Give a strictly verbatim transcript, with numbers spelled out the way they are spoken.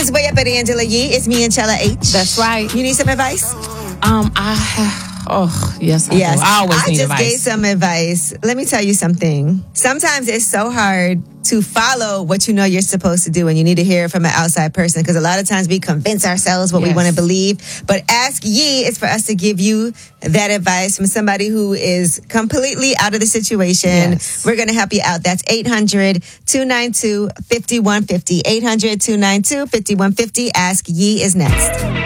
It's Way Up at Angela Yee. It's me and Chella H. That's right. You need some advice? Um, I oh yes, I yes. do. I always I need just advice. gave some advice. Let me tell you something. Sometimes it's so hard to follow what you know you're supposed to do, and you need to hear it from an outside person, because a lot of times we convince ourselves what Yes. we want to believe. But Ask Yee is for us to give you that advice from somebody who is completely out of the situation. Yes. We're going to help you out. That's eight hundred, two nine two, five one five zero. eight hundred, two nine two, five one five zero. Ask Yee is next.